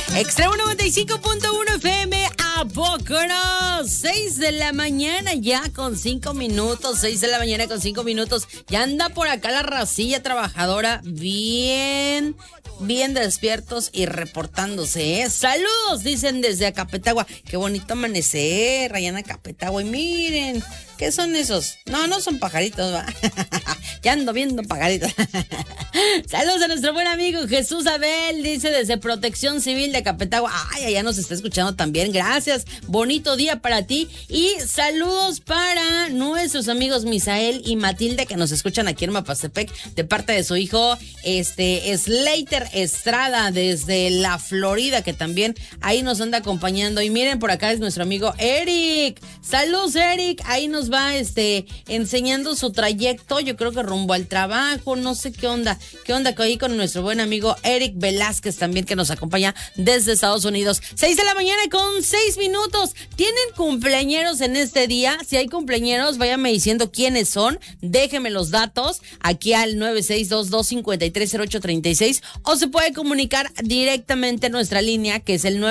Extremo 95.1 FM, ¿a poco no? 6 de la mañana ya con 5 minutos, 6 de la mañana con 5 minutos. Ya anda por acá la racilla trabajadora bien despiertos y reportándose, ¿eh? Saludos, dicen desde Acapetagua. Qué bonito amanecer, allá en Acapetagua. Y miren, ¿qué son esos? No son pajaritos, ¿va? Ya ando viendo pajaritos. Saludos a nuestro buen amigo Jesús Abel, dice desde Protección Civil de Acapetagua. Ay, allá nos está escuchando también. Gracias, bonito día para ti. Y saludos para nuestros amigos Misael y Matilde que nos escuchan aquí en Mapastepec de parte de su hijo Slater Estrada desde la Florida, que también ahí nos anda acompañando. Y miren, por acá es nuestro amigo Eric. Saludos, Eric. Ahí nos va enseñando su trayecto, yo creo que rumbo al trabajo, no sé qué onda ahí con nuestro buen amigo Eric Velázquez también, que nos acompaña desde Estados Unidos. 6 de la mañana con 6 minutos. ¿Tienen cumpleañeros en este día? Si hay cumpleañeros, váyanme diciendo quiénes son, déjenme los datos aquí al 9622530836 o se puede comunicar directamente a nuestra línea, que es el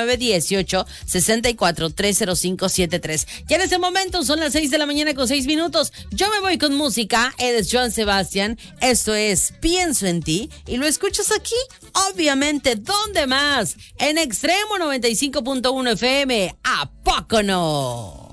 918-64-30573. Ya en este momento son las 6 de la mañana con 6 minutos. Yo me voy con música. Él es Joan Sebastián. Esto es Pienso en ti. Y lo escuchas aquí, obviamente, ¿dónde más? En Extremo 95.1 FM. ¿A poco no?